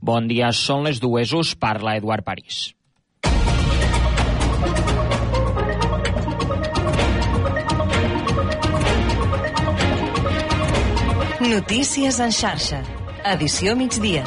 Bon dia, són les 2, us parla Eduard París. Notícies en xarxa. Edició migdia.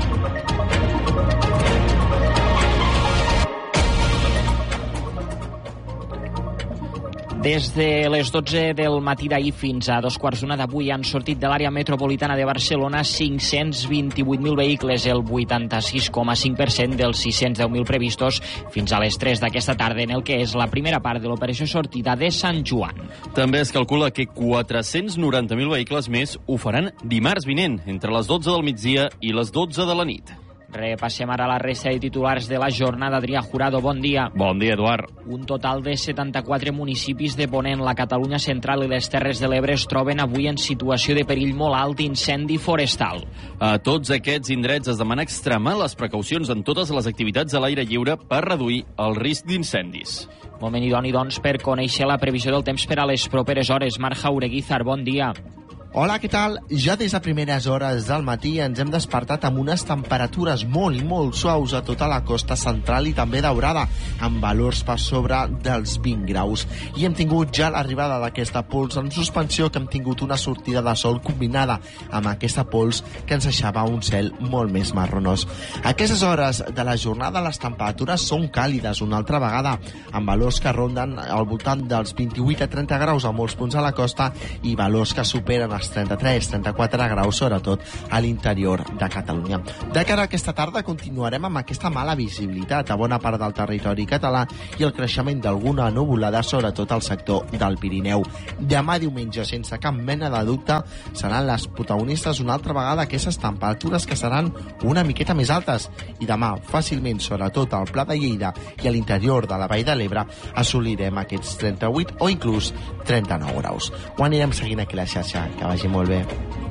Des de les 12 del matí d'ahir fins a 2:15 d'avui han sortit de l'àrea metropolitana de Barcelona 528.000 vehicles, el 86,5% dels 610.000 previstos fins a les 3 d'aquesta tarda, en el que és la primera part de l'operació sortida de Sant Joan. També es calcula que 490.000 vehicles més ho faran dimarts vinent, entre les 12 del migdia i les 12 de la nit. Repassem ara la resta de titulars de la jornada. Adrià Jurado, bon dia. Bon dia, Eduard. Un total de 74 municipis de Ponent, la Catalunya central i les Terres de l'Ebre es troben avui en situació de perill molt alt d'incendi forestal. A tots aquests indrets es demana extremar les precaucions en totes les activitats a l'aire lliure per reduir el risc d'incendis. Moment idoni, doncs, per conèixer la previsió del temps per a les properes hores. Marc Jaureguizar, bon dia. Hola, què tal? Ja des de primeres hores del matí ens hem despertat amb unes temperatures molt i molt suaus a tota la costa central i també daurada, amb valors per sobre dels 20 graus. I hem tingut ja l'arribada d'aquesta pols en suspensió, que hem tingut una sortida de sol combinada amb aquesta pols que ens deixava un cel molt més marronós. A aquestes hores de la jornada les temperatures són càlides una altra vegada, amb valors que ronden al voltant dels 28 a 30 graus a molts punts a la costa i valors que superen els 33-34 graus, sobretot a l'interior de Catalunya. De cara a aquesta tarda continuarem amb aquesta mala visibilitat a bona part del territori català i el creixement d'alguna nuvolada, sobretot al sector del Pirineu. Demà diumenge, sense cap mena de dubte, seran les protagonistes una altra vegada aquestes temperatures que seran una miqueta més altes i demà fàcilment, sobretot al Pla de Lleida i a l'interior de la Vall de l'Ebre, assolirem aquests 38 o inclús 39 graus. Ho anirem seguint aquí a la xarxa. Que vagi molt bé.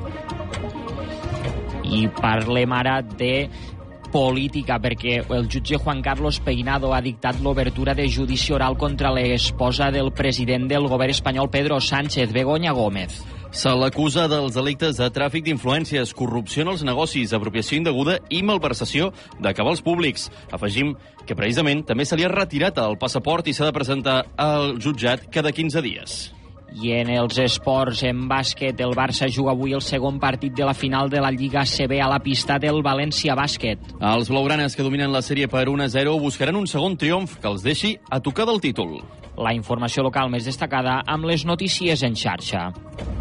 I parlem ara de política, perquè el jutge Juan Carlos Peinado ha dictat l'obertura de judici oral contra l'esposa del president del govern espanyol, Pedro Sánchez, Begoña Gómez. Se l'acusa dels delictes de tràfic d'influències, corrupció en els negocis, apropiació indeguda i malversació de cabals públics. Afegim que precisament també se li ha retirat el passaport i s'ha de presentar al jutjat cada 15 dies. I en els esports, en bàsquet, el Barça juga avui el segon partit de la final de la Lliga ACB a la pista del València Bàsquet. Els blaugranes, que dominen la sèrie per 1-0, buscaran un segon triomf que els deixi a tocar del títol. La informació local més destacada amb les notícies en xarxa.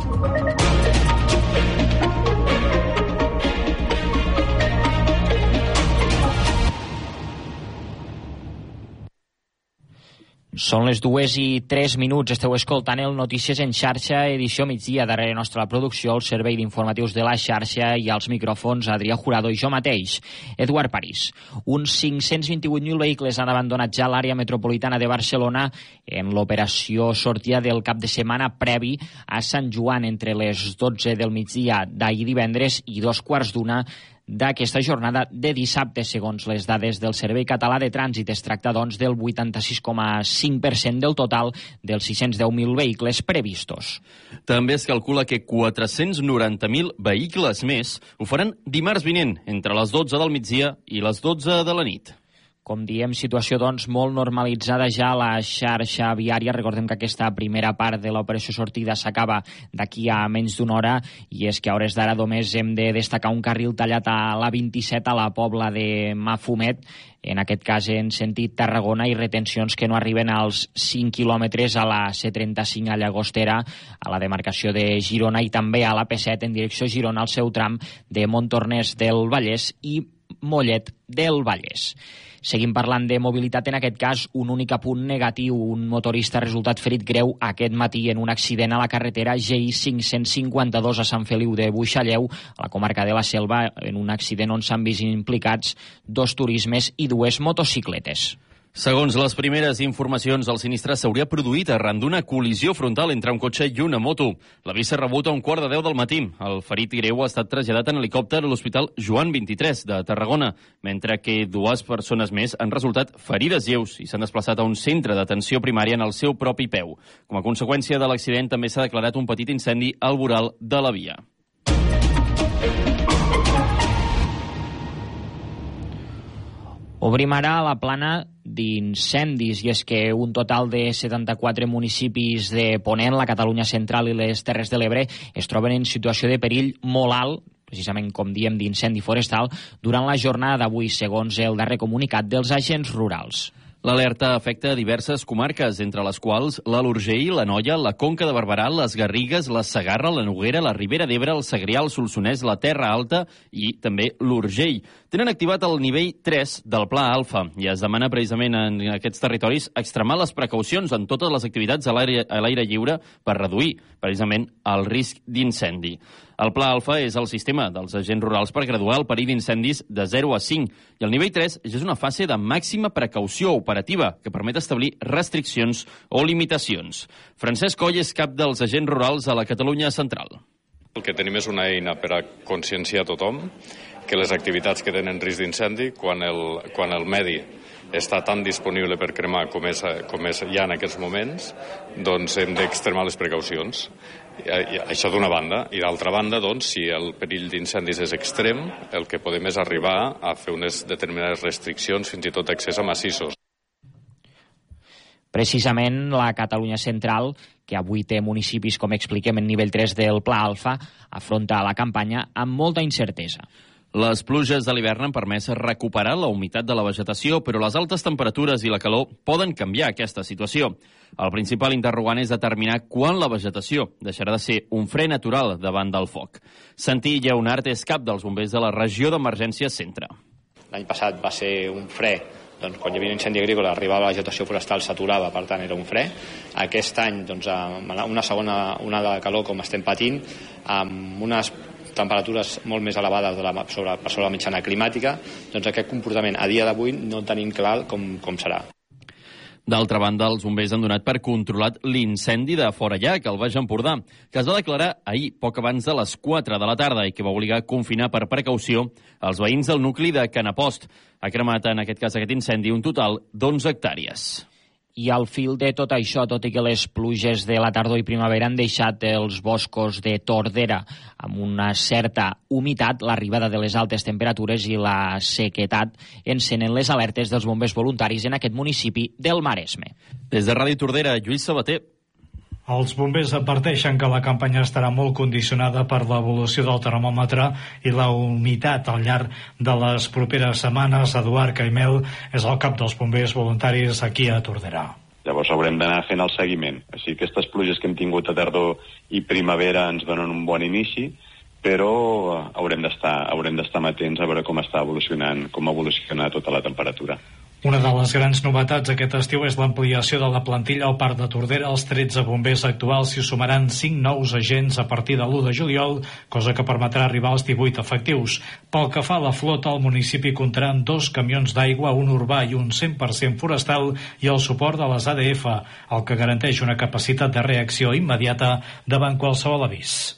Són les 2:03. Esteu escoltant el Notícies en xarxa, edició migdia. Darrere nostra la producció, el servei d'informatius de la xarxa i als micròfons Adrià Jurado i jo mateix, Eduard París. Uns 528.000 vehicles han abandonat ja l'àrea metropolitana de Barcelona en l'operació sortida del cap de setmana previ a Sant Joan entre les 12 del migdia d'ahir divendres i 2:15 d'aquesta jornada de dissabte. Segons les dades del Servei Català de Trànsit, es tracta, doncs, del 86,5% del total dels 610.000 vehicles previstos. També es calcula que 490.000 vehicles més ho faran dimarts vinent, entre les 12 del migdia i les 12 de la nit. Com diem, situació, doncs, molt normalitzada ja a la xarxa viària. Recordem que aquesta primera part de l'operació sortida s'acaba d'aquí a menys d'una hora i és que a hores d'ara només hem de destacar un carril tallat a la 27 a la Pobla de Mafumet, en aquest cas en sentit Tarragona, i retencions que no arriben als 5 quilòmetres a la C35 a Llagostera, a la demarcació de Girona, i també a la P7 en direcció a Girona, al seu tram de Montornès del Vallès i Mollet del Vallès. Seguim parlant de mobilitat, en aquest cas un únic apunt negatiu. Un motorista ha resultat ferit greu aquest matí en un accident a la carretera GI 552 a Sant Feliu de Buixalleu, a la comarca de la Selva, en un accident on s'han vist implicats 2 turismes i 2 motocicletes. Segons les primeres informacions, el sinistre s'hauria produït arran d'una col·lisió frontal entre un cotxe i una moto. L'avís s'ha rebut a 1:15 del matí. El ferit greu ha estat traslladat en helicòpter a l'Hospital Joan 23 de Tarragona, mentre que 2 persones més han resultat ferides lleus i s'han desplaçat a un centre d'atenció primària en el seu propi peu. Com a conseqüència de l'accident, també s'ha declarat un petit incendi al voral de la via. Obrim ara la plana d'incendis, i és que un total de 74 municipis de Ponent, la Catalunya central i les Terres de l'Ebre es troben en situació de perill molt alt, precisament com diem d'incendi forestal, durant la jornada d'avui, segons el darrer comunicat dels agents rurals. L'alerta afecta diverses comarques, entre les quals l'Alt Urgell, l'Anoia, la Conca de Barberà, les Garrigues, la Segarra, la Noguera, la Ribera d'Ebre, el Segrià, el Solsonès, la Terra Alta i també l'Urgell. Tenen activat el nivell 3 del Pla Alfa i es demana precisament en aquests territoris extremar les precaucions en totes les activitats a l'aire lliure per reduir precisament el risc d'incendi. El Pla Alfa és el sistema dels agents rurals per graduar el perill d'incendis de 0 a 5 i el nivell 3 és una fase de màxima precaució operativa que permet establir restriccions o limitacions. Francesc Coll és cap dels agents rurals a la Catalunya central. El que tenim és una eina per a conscienciar tothom que les activitats que tenen risc d'incendi, quan el medi està tan disponible per cremar com és ja en aquests moments, doncs hem d'extremar les precaucions. Això d'una banda. I d'altra banda, doncs, si el perill d'incendis és extrem, el que podem és arribar a fer unes determinades restriccions, fins i tot d'accés a massissos. Precisament la Catalunya central, que avui té municipis, com expliquem, en nivell 3 del Pla Alfa, afronta la campanya amb molta incertesa. Les pluges de l'hivern han permès recuperar la humitat de la vegetació, però les altes temperatures i la calor poden canviar aquesta situació. El principal interrogant és determinar quan la vegetació deixarà de ser un fre natural davant del foc. Santi Lleonart és cap dels bombers de la regió d'emergència centre. L'any passat va ser un fre, doncs, quan hi havia un incendi agrícola arribava la vegetació forestal, s'aturava, per tant era un fre. Aquest any, doncs, amb una segona onada de calor com estem patint, amb unes temperatures molt més elevades per sobre la mitjana climàtica, doncs aquest comportament a dia d'avui no tenim clar com serà. D'altra banda, els bombers han donat per controlat l'incendi de Forallac, al Baix Empordà, que es va declarar ahir, poc abans de les 4 de la tarda, i que va obligar a confinar per precaució els veïns del nucli de Canapost. Ha cremat, en aquest cas, aquest incendi, un total d'11 hectàrees. I al fil de tot això, tot i que les pluges de la tardor i primavera han deixat els boscos de Tordera amb una certa humitat, l'arribada de les altes temperatures i la sequedat encenen les alertes dels bombers voluntaris en aquest municipi del Maresme. Des de Ràdio Tordera, Lluís Sabater. Els bombers adverteixen que la campanya estarà molt condicionada per l'evolució del termòmetre i la humitat al llarg de les properes setmanes. Eduard Caimel és el cap dels bombers voluntaris aquí a Tordera. Llavors haurem d'anar fent el seguiment. Així que aquestes pluges que hem tingut a tardor i primavera ens donen un bon inici, però haurem d'estar amatents a veure com evoluciona tota la temperatura. Una de les grans novetats aquest estiu és l'ampliació de la plantilla al Parc de Tordera. Els 13 bombers actuals s'hi sumaran 5 nous agents a partir de l'1 de juliol, cosa que permetrà arribar als 18 efectius. Pel que fa a la flota, el municipi comptarà amb 2 camions d'aigua, un urbà i un 100% forestal, i el suport de les ADF, el que garanteix una capacitat de reacció immediata davant qualsevol avís.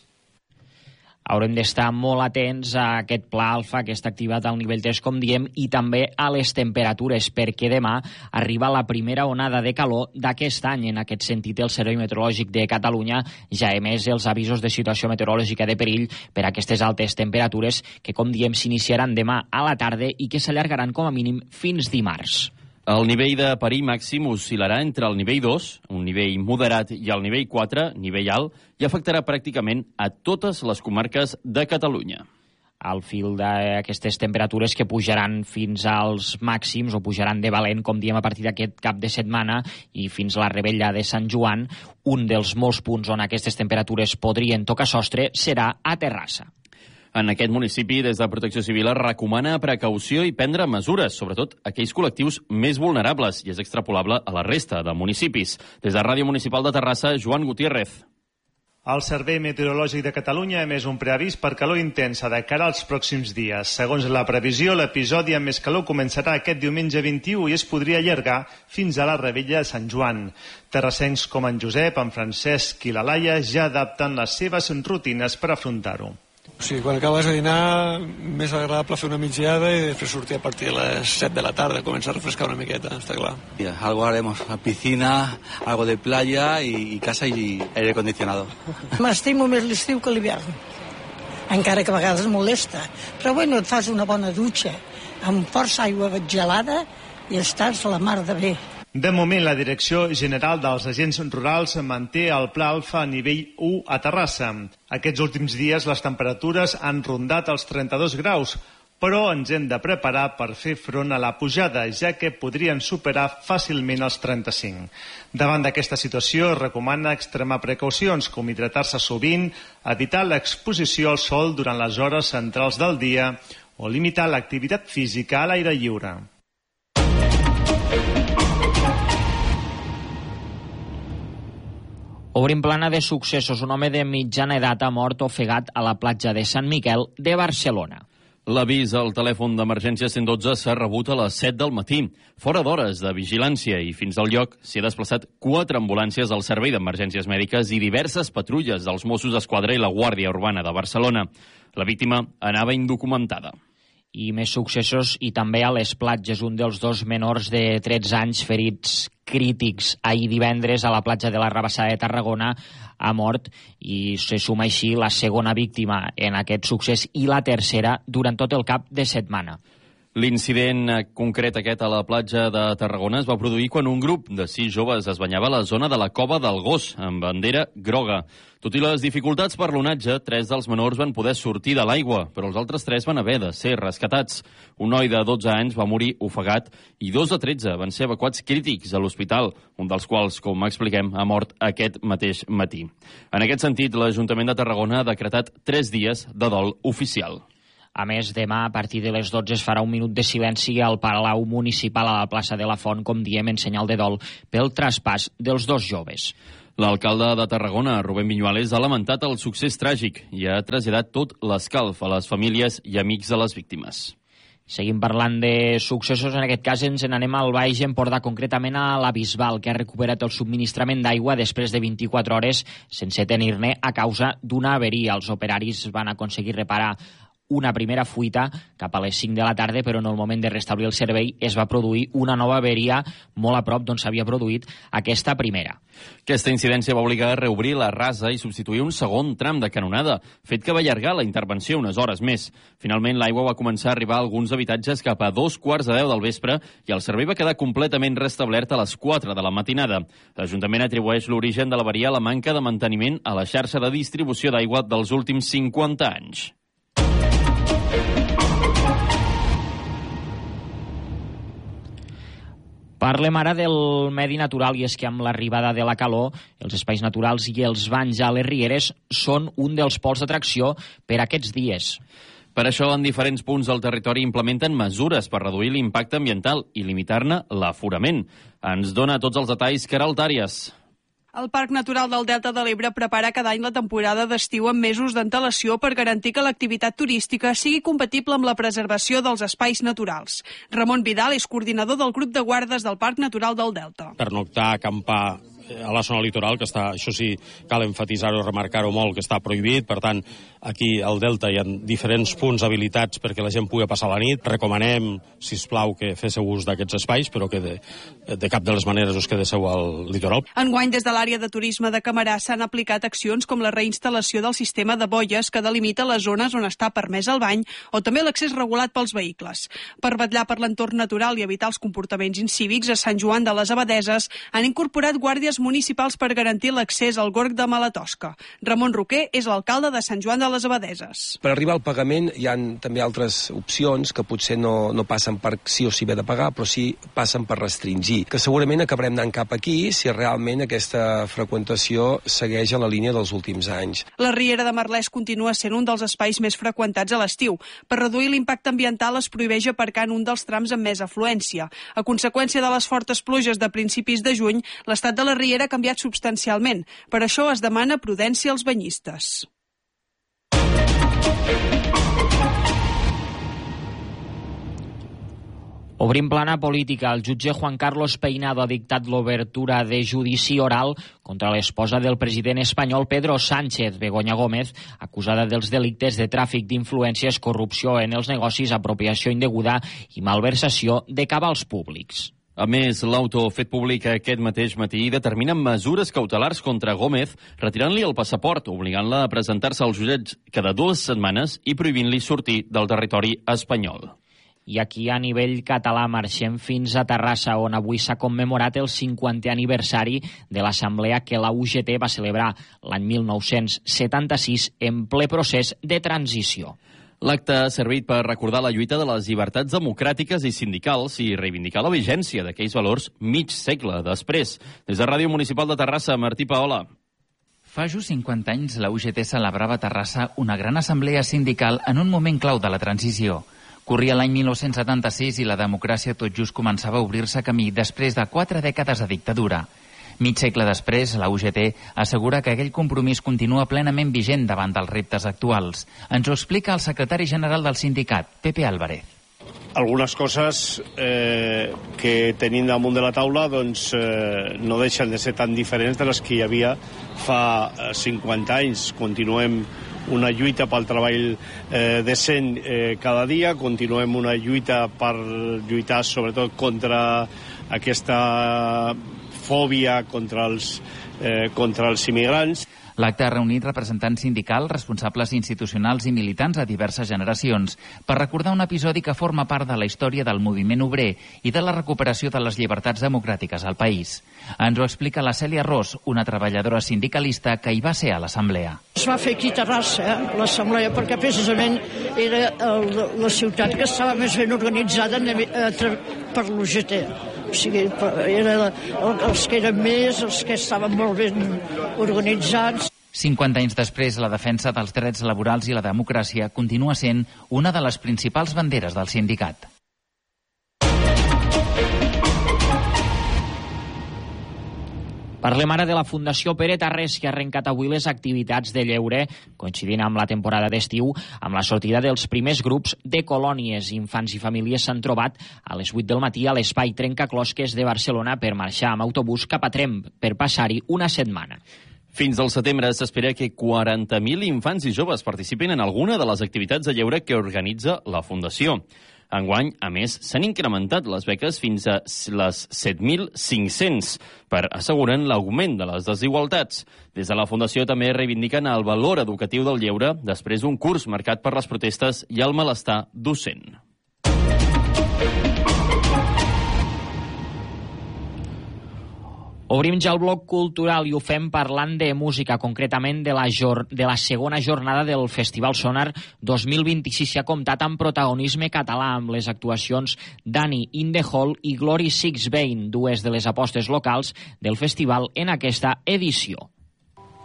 Haurem d'estar molt atents a aquest pla alfa que està activat al nivell 3, com diem, i també a les temperatures, perquè demà arriba la primera onada de calor d'aquest any. En aquest sentit, el Servei Meteorològic de Catalunya ja ha emès els avisos de situació meteorològica de perill per a aquestes altes temperatures que, com diem, s'iniciaran demà a la tarda i que s'allargaran com a mínim fins dimarts. El nivell de perill màxim oscil·larà entre el nivell 2, un nivell moderat, i el nivell 4, nivell alt, i afectarà pràcticament a totes les comarques de Catalunya. Al fil d'aquestes temperatures que pujaran fins als màxims, o pujaran de valent, com diem, a partir d'aquest cap de setmana i fins a la rebella de Sant Joan, un dels molts punts on aquestes temperatures podrien tocar sostre serà a Terrassa. En aquest municipi, des de Protecció Civil, es recomana precaució i prendre mesures, sobretot aquells col·lectius més vulnerables, i és extrapolable a la resta de municipis. Des de Ràdio Municipal de Terrassa, Joan Gutiérrez. El Servei Meteorològic de Catalunya ha emès un preavís per calor intensa de cara als pròxims dies. Segons la previsió, l'episodi amb més calor començarà aquest diumenge 21 i es podria allargar fins a la rebella de Sant Joan. Terrassencs com en Josep, en Francesc i la Laia ja adapten les seves rutines per afrontar-ho. Sí, quan acabes de dinar, més agradable fer una migdiada i després sortir a partir de les 7 de la tarda, començar a refrescar una miqueta, està clar. Algo haremos, piscina, algo de playa y casa y aire acondicionado. M'estimo més l'estiu que l'hivern, encara que a vegades molesta. Però bueno, et fas una bona dutxa amb força aigua gelada i estàs la mar de bé. De moment, la Direcció General dels Agents Rurals manté el Pla Alfa a nivell 1 a Terrassa. Aquests últims dies les temperatures han rondat els 32 graus, però ens hem de preparar per fer front a la pujada, ja que podrien superar fàcilment els 35. Davant d'aquesta situació, es recomana extremar precaucions, com hidratar-se sovint, evitar l'exposició al sol durant les hores centrals del dia o limitar l'activitat física a l'aire lliure. Obrim plana de successos. Un home de mitjana edat ha mort ofegat a la platja de Sant Miquel de Barcelona. L'avís al telèfon d'emergència 112 s'ha rebut a les 7 del matí. Fora d'hores de vigilància i fins al lloc s'hi ha desplaçat 4 ambulàncies del Servei d'Emergències Mèdiques i diverses patrulles dels Mossos d'Esquadra i la Guàrdia Urbana de Barcelona. La víctima anava indocumentada. I més successos i també a les platges. Un dels dos menors de 13 anys ferits crítics ahir divendres a la platja de la Rabassada de Tarragona ha mort i se suma així la segona víctima en aquest succés i la tercera durant tot el cap de setmana. L'incident concret aquest a la platja de Tarragona es va produir quan un grup de 6 joves es banyava a la zona de la Cova del Gos, amb bandera groga. Tot i les dificultats per l'onatge, 3 dels menors van poder sortir de l'aigua, però els altres 3 van haver de ser rescatats. Un noi de 12 anys va morir ofegat i 2 de 13 van ser evacuats crítics a l'hospital, un dels quals, com expliquem, ha mort aquest mateix matí. En aquest sentit, l'Ajuntament de Tarragona ha decretat 3 dies de dol oficial. A més, demà, a partir de les 12, es farà un minut de silenci al Palau Municipal a la plaça de la Font, com diem, en senyal de dol pel traspàs dels dos joves. L'alcalde de Tarragona, Rubén Viñuales, ha lamentat el succés tràgic i ha traslladat tot l'escalf a les famílies i amics de les víctimes. Seguim parlant de successos. En aquest cas ens n'anem al Baix Empordà, concretament a la Bisbal, que ha recuperat el subministrament d'aigua després de 24 hores sense tenir-ne a causa d'una averia. Els operaris van aconseguir reparar una primera fuita cap a les 5 de la tarda, però en el moment de restablir el servei es va produir una nova averia molt a prop d'on s'havia produït aquesta primera. Aquesta incidència va obligar a reobrir la rasa i substituir un segon tram de canonada, fet que va allargar la intervenció unes hores més. Finalment, l'aigua va començar a arribar a alguns habitatges cap a 2:15 del vespre i el servei va quedar completament restablert a les 4 de la matinada. L'Ajuntament atribueix l'origen de l'avaria a la manca de manteniment a la xarxa de distribució d'aigua dels últims 50 anys. Parlem ara del medi natural, i és que amb l'arribada de la calor, els espais naturals i els banys a les rieres són un dels pols d'atracció per aquests dies. Per això, en diferents punts del territori implementen mesures per reduir l'impacte ambiental i limitar-ne l'aforament. Ens dona tots els detalls Queralt Àries. El Parc Natural del Delta de l'Ebre prepara cada any la temporada d'estiu amb mesos d'antelació per garantir que l'activitat turística sigui compatible amb la preservació dels espais naturals. Ramon Vidal és coordinador del grup de guardes del Parc Natural del Delta. Pernoctar, acampar a la zona litoral, que està, això sí, cal emfatitzar-ho, remarcar-ho molt, que està prohibit. Per tant, aquí al Delta hi ha diferents punts habilitats perquè la gent pugui passar la nit. Recomanem, sisplau, que féssiu ús d'aquests espais, però que de cap de les maneres us quedéssiu al litoral. Enguany, des de l'àrea de turisme de Camarà s'han aplicat accions com la reinstal·lació del sistema de boies que delimita les zones on està permès el bany o també l'accés regulat pels vehicles. Per vetllar per l'entorn natural i evitar els comportaments incívics, a Sant Joan de les Abadeses han incorporat guàrdies municipals per garantir l'accés al gorg de Malatosca. Ramon Roquer és l'alcalde de Sant Joan de les Abadeses. Per arribar al pagament hi ha també altres opcions que potser no passen per sí o sí haver de pagar, però sí passen per restringir, que segurament acabarem anant cap aquí si realment aquesta freqüentació segueix en la línia dels últims anys. La Riera de Merlès continua sent un dels espais més freqüentats a l'estiu. Per reduir l'impacte ambiental es prohibeix aparcar en un dels trams amb més afluència. A conseqüència de les fortes pluges de principis de juny, l'estat de la Riera ha canviat substancialment. Per això es demana prudència als banyistes. Obrim plana política. El jutge Juan Carlos Peinado ha dictat l'obertura de judici oral contra l'esposa del president espanyol Pedro Sánchez, Begoña Gómez, acusada dels delictes de tràfic d'influències, corrupció en els negocis, apropiació indeguda i malversació de cabals públics. A més, l'auto fet públic aquest mateix matí determina mesures cautelars contra Gómez, retirant-li el passaport, obligant-la a presentar-se als jutjats cada 2 setmanes i prohibint-li sortir del territori espanyol. I aquí, a nivell català, marxem fins a Terrassa, on avui s'ha commemorat el 50è aniversari de l'assemblea que la UGT va celebrar l'any 1976 en ple procés de transició. L'acte ha servit per recordar la lluita de les llibertats democràtiques i sindicals i reivindicar la vigència d'aquells valors mig segle després. Des de Ràdio Municipal de Terrassa, Martí Paola. Fa just 50 anys, la UGT celebrava a Terrassa una gran assemblea sindical en un moment clau de la transició. Corria l'any 1976 i la democràcia tot just començava a obrir-se camí després de 4 dècades de dictadura. Mig segle després, la UGT assegura que aquell compromís continua plenament vigent davant dels reptes actuals. Ens ho explica el secretari general del sindicat, Pepe Álvarez. Algunes coses que tenim damunt de la taula no deixen de ser tan diferents de les que hi havia fa 50 anys. Continuem una lluita pel treball decent cada dia, continuem una lluita per lluitar sobretot contra aquesta fòbia contra els immigrants. L'acte ha reunit representants sindicals, responsables institucionals i militants de diverses generacions per recordar un episodi que forma part de la història del moviment obrer i de la recuperació de les llibertats democràtiques al país. Ens ho explica la Cèlia Ros, una treballadora sindicalista que hi va ser a l'assemblea. Es va fer aquí a Terrassa, l'assemblea, perquè precisament era la ciutat que estava més ben organitzada per l'UGT. O sigui, eren els que eren més, els que estaven molt ben organitzats. 50 anys després, la defensa dels drets laborals i la democràcia continua sent una de les principals banderes del sindicat. Parlem ara de la Fundació Pere Tarrés, que ha arrencat avui les activitats de lleure, coincidint amb la temporada d'estiu, amb la sortida dels primers grups de colònies. Infants i famílies s'han trobat a les 8 del matí a l'espai Trencaclosques de Barcelona per marxar amb autobús cap a Tremp, per passar-hi una setmana. Fins al setembre s'espera que 40.000 infants i joves participin en alguna de les activitats de lleure que organitza la Fundació. Enguany, a més, s'han incrementat les beques fins a les 7.500 per assegurar l'augment de les desigualtats. Des de la Fundació també reivindiquen el valor educatiu del lleure després d'un curs marcat per les protestes i el malestar docent. Obrim ja el bloc cultural i ho fem parlant de música, concretament de la segona jornada del Festival Sonar 2026. S'ha comptat amb protagonisme català, amb les actuacions d'Annie in the Hall i Glory Sixbane, dues de les apostes locals del festival en aquesta edició.